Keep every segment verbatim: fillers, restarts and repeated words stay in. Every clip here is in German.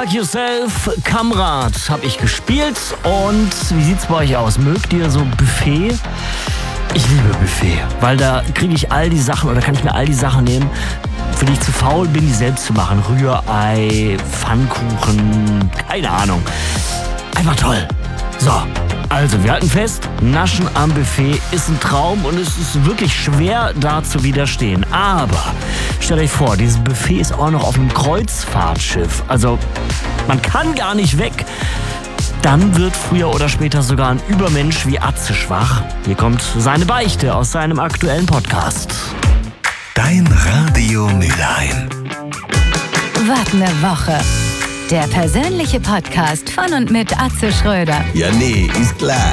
Like Yourself, Kamrat, habe ich gespielt. Und wie sieht's bei euch aus? Mögt ihr so Buffet? Ich liebe Buffet, weil da kriege ich all die Sachen oder kann ich mir all die Sachen nehmen, für die ich zu faul bin, die selbst zu machen. Rührei, Pfannkuchen, keine Ahnung. Einfach toll. So, also wir halten fest, Naschen am Buffet ist ein Traum und es ist wirklich schwer, da zu widerstehen. Aber stellt euch vor, dieses Buffet ist auch noch auf einem Kreuzfahrtschiff. Also man kann gar nicht weg. Dann wird früher oder später sogar ein Übermensch wie Atze schwach. Hier kommt seine Beichte aus seinem aktuellen Podcast. Dein Radio Mülheim. Wart eine Woche. Der persönliche Podcast von und mit Atze Schröder. Ja, nee, ist klar.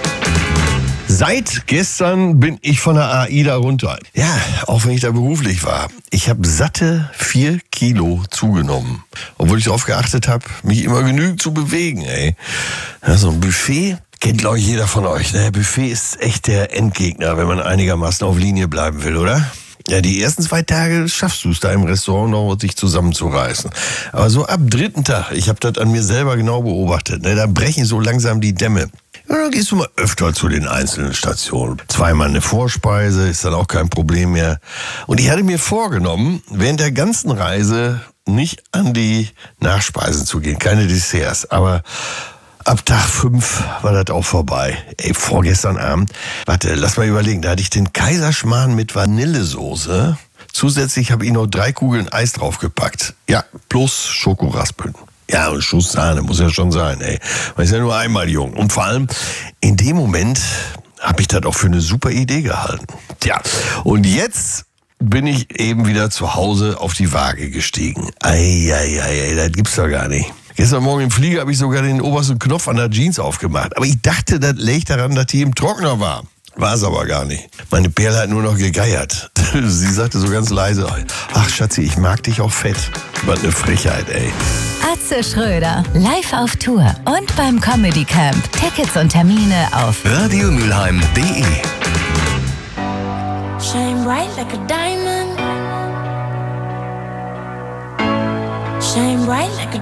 Seit gestern bin ich von der AIDA runter. Ja, auch wenn ich da beruflich war. Ich habe satte vier Kilo zugenommen. Obwohl ich darauf geachtet habe, mich immer genügend zu bewegen, ey. Ja, so ein Buffet kennt, glaube ich, jeder von euch. Ne? Buffet ist echt der Endgegner, wenn man einigermaßen auf Linie bleiben will, oder? Ja, die ersten zwei Tage schaffst du es da im Restaurant noch, dich zusammenzureißen. Aber so ab dritten Tag, ich habe das an mir selber genau beobachtet, ne, da brechen so langsam die Dämme. Ja, dann gehst du mal öfter zu den einzelnen Stationen. Zweimal eine Vorspeise, ist dann auch kein Problem mehr. Und ich hatte mir vorgenommen, während der ganzen Reise nicht an die Nachspeisen zu gehen, keine Desserts, aber ab Tag fünf war das auch vorbei. Ey, vorgestern Abend, warte, lass mal überlegen, da hatte ich den Kaiserschmarrn mit Vanillesoße. Zusätzlich habe ich noch drei Kugeln Eis draufgepackt. Ja, plus Schokoraspeln. Ja, und Schuss Sahne, muss ja schon sein, ey. Man ist ja nur einmal jung. Und vor allem, in dem Moment habe ich das auch für eine super Idee gehalten. Tja, und jetzt bin ich eben wieder zu Hause auf die Waage gestiegen. Ei, ei, ei, ei, das gibt's doch gar nicht. Gestern Morgen im Flieger habe ich sogar den obersten Knopf an der Jeans aufgemacht. Aber ich dachte, das läge daran, dass die im Trockner war. War es aber gar nicht. Meine Perle hat nur noch gegeiert. Sie sagte so ganz leise, ach Schatzi, ich mag dich auch fett. Was eine Frechheit, ey. Atze Schröder, live auf Tour und beim Comedy Camp. Tickets und Termine auf radiomülheim punkt de. Shine bright like a diamond. Shine bright like a